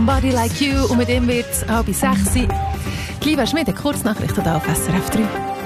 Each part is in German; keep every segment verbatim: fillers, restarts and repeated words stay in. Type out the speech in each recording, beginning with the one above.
«Somebody Like You» und mit dem wird es halb sechs. Liebe Schmidt, Kurznachrichten hier auf S R F drei.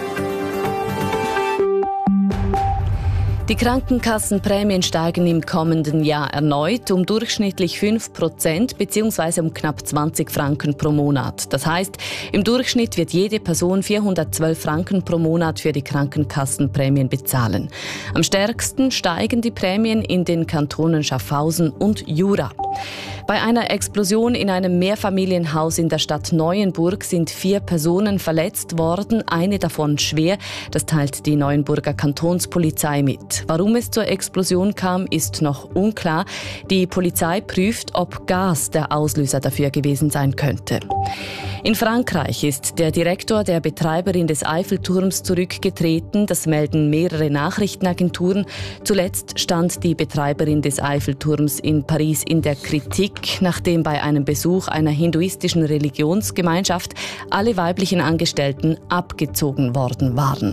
Die Krankenkassenprämien steigen im kommenden Jahr erneut um durchschnittlich fünf Prozent bzw. um knapp zwanzig Franken pro Monat. Das heißt, im Durchschnitt wird jede Person vierhundertzwölf Franken pro Monat für die Krankenkassenprämien bezahlen. Am stärksten steigen die Prämien in den Kantonen Schaffhausen und Jura. Bei einer Explosion in einem Mehrfamilienhaus in der Stadt Neuenburg sind vier Personen verletzt worden, eine davon schwer. Das teilt die Neuenburger Kantonspolizei mit. Warum es zur Explosion kam, ist noch unklar. Die Polizei prüft, ob Gas der Auslöser dafür gewesen sein könnte. In Frankreich ist der Direktor der Betreiberin des Eiffelturms zurückgetreten. Das melden mehrere Nachrichtenagenturen. Zuletzt stand die Betreiberin des Eiffelturms in Paris in der Kritik, nachdem bei einem Besuch einer hinduistischen Religionsgemeinschaft alle weiblichen Angestellten abgezogen worden waren.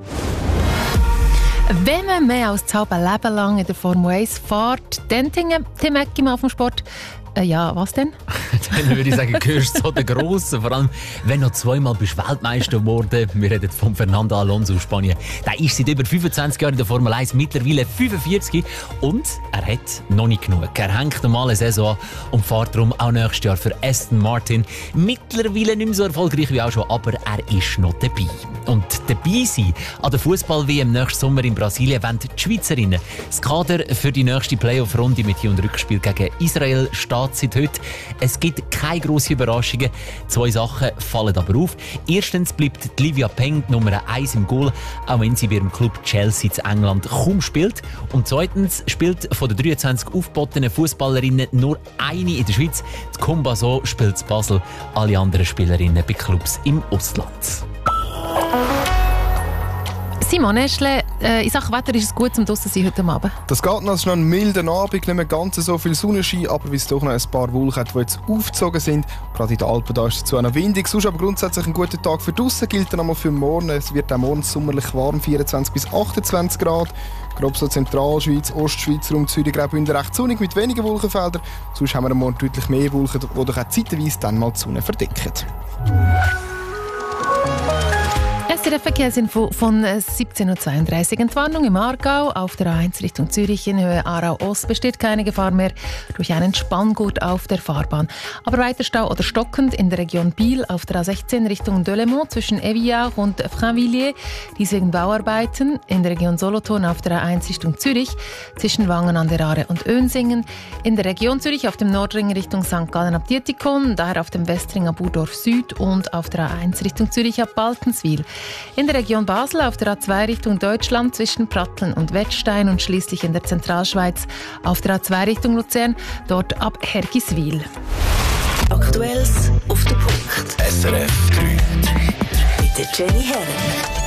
Wenn man mehr als das halbe Leben lang in der Formel eins fährt, dann Tim Ecki auf dem Sport. Äh, ja, was denn? Dann würde ich sagen, gehörst du zu den Grossen. Vor allem, wenn du noch zweimal bist Weltmeister geworden. Wir reden von Fernando Alonso aus Spanien. Der ist seit über fünfundzwanzig Jahren in der Formel eins, mittlerweile fünfundvierzig. Und er hat noch nicht genug. Er hängt normal eine Saison an und fährt darum auch nächstes Jahr für Aston Martin. Mittlerweile nicht mehr so erfolgreich wie auch schon, aber er ist noch dabei. Und dabei sein an der Fußball-W M nächsten Sommer in Brasilien wollen die Schweizerinnen. Das Kader für die nächste Playoff-Runde mit Hin- und Rückspiel gegen Israel steht seit heute. Es gibt keine grossen Überraschungen. Zwei Sachen fallen aber auf. Erstens bleibt Livia Peng Nummer eins im Goal, auch wenn sie bei ihrem Club Chelsea in England kaum spielt. Und zweitens spielt von den dreiundzwanzig aufgebotenen Fußballerinnen nur eine in der Schweiz. Die Kumbaso spielt in Basel, alle anderen Spielerinnen bei Clubs im Ausland. Simon Eschle, äh, in Sachen Wetter ist es gut zum draussen sein heute Abend. Das geht noch, es ist noch ein milder Abend, nicht mehr ganz so viel Sonnenschein, aber weil es doch noch ein paar Wolken hat, die jetzt aufgezogen sind. Gerade in den Alpen da ist es dazu auch noch windig. Sonst aber grundsätzlich ein guter Tag für draussen, gilt dann einmal für morgen. Es wird auch morgen sommerlich warm, vierundzwanzig bis achtundzwanzig Grad. Grob so Zentralschweiz, Ostschweiz, Raum Zürich, Graubünden recht sonnig mit wenigen Wolkenfeldern. Sonst haben wir morgen deutlich mehr Wolken, die doch auch zeitweise dann mal die Sonne verdecken. S R F-Verkehrsinfo von siebzehn Uhr zweiunddreißig. Entwarnung im Aargau. Auf der A eins Richtung Zürich in Höhe Aarau-Ost besteht keine Gefahr mehr durch einen Spanngurt auf der Fahrbahn. Aber weiter Stau oder stockend in der Region Biel auf der A sechzehn Richtung Delémont zwischen Eviach und Frainvilliers. Dies wegen Bauarbeiten. In der Region Solothurn auf der A eins Richtung Zürich zwischen Wangen an der Aare und Önsingen. In der Region Zürich auf dem Nordring Richtung Sankt Gallen ab Dietikon. Daher auf dem Westring ab Burdorf Süd und auf der A eins Richtung Zürich ab Baltenswil. In der Region Basel auf der A zwei Richtung Deutschland zwischen Pratteln und Wettstein und schließlich in der Zentralschweiz auf der A zwei Richtung Luzern, dort ab Hergiswil. Aktuelles auf den Punkt. S R F drei. Mit der Jenny Herren.